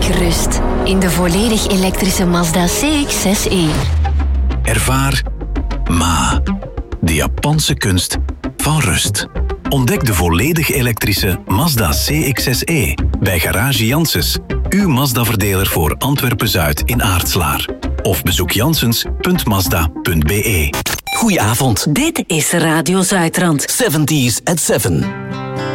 rust in de volledig elektrische Mazda CX-6e. Ervaar Ma, de Japanse kunst van rust. Ontdek de volledig elektrische Mazda CX-6e bij Garage Janssens, uw Mazda-verdeler voor Antwerpen-Zuid in Aartslaar. Of bezoek janssens.mazda.be. Goedenavond. Dit is Radio Zuidrand. 70s at 7.